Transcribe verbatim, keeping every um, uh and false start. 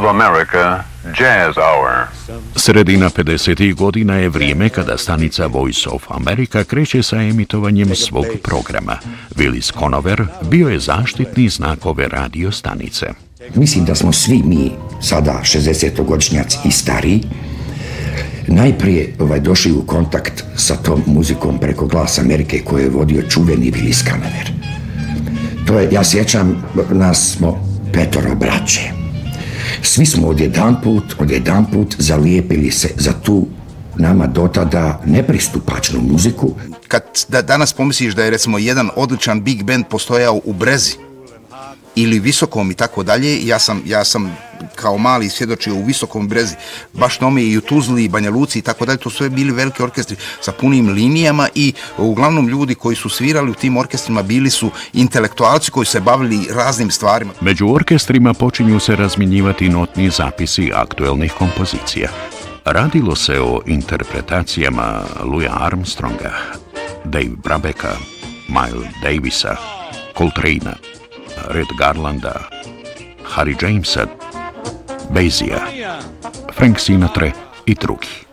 America Jazz Hour. Sredina pedesetih godina je vrijeme kada stanica Voice of America kreće sa emitovanjem svog programa. Willis Conover bio je zaštitni znak ove radio stanice. Mislim da smo svi mi sada šezdesetogodišnjaci i stariji najprije ovaj, došli u kontakt sa tom muzikom preko Glas Amerike koje je vodio čuveni Willis Conover. To je, ja sjećam, nas smo petoro braće. Svi smo odjedanput, odjedanput zalijepili se za tu nama dotada nepristupačnu muziku. Kad da, danas pomisliš da je recimo jedan odličan big band postojao u Brezi ili Visokom i tako dalje, ja sam, ja sam kao mali svjedočio u Visokom Brezi, baš tome i u Tuzli i Banja Luci i tako dalje, to su sve bili veliki orkestri sa punim linijama i uglavnom ljudi koji su svirali u tim orkestrima bili su intelektualci koji se bavili raznim stvarima. Među orkestrima počinju se razmjenjivati notni zapisi aktuelnih kompozicija. Radilo se o interpretacijama Louisa Armstronga, Dave Brabecka, Miles Davisa, Coltranea, Red Garlanda, Harry Jamesa, Bazea, Frank Sinatra i drugi.